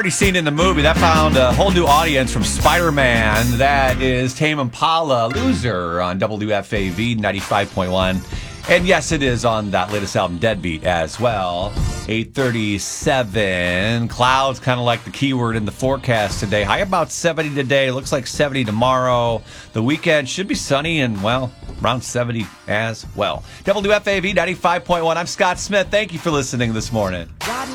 Already seen in the movie that found a whole new audience from Spider-Man. That is Tame Impala, Loser on WFAV 95.1. And yes, it is on that latest album, Deadbeat, as well. 8:37. Clouds, kind of like the keyword in the forecast today. High about 70 today. Looks like 70 tomorrow. The weekend should be sunny and, well, around 70 as well. WFAV 95.1. I'm Scott Smith. Thank you for listening this morning.